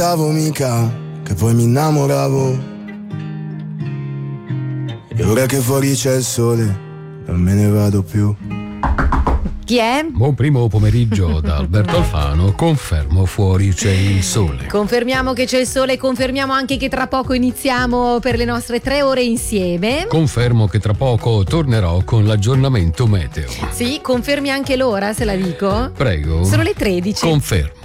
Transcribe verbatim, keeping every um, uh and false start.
mica che poi mi innamoravo. E ora che fuori c'è il sole non me ne vado più. Chi è? Buon primo pomeriggio da Alberto Alfano. Confermo, fuori c'è il sole. Confermiamo che c'è il sole, confermiamo anche che tra poco iniziamo per le nostre tre ore insieme. Confermo che tra poco tornerò con l'aggiornamento meteo. Sì, confermi anche l'ora, se la dico? Prego. Sono le tredici. Confermo.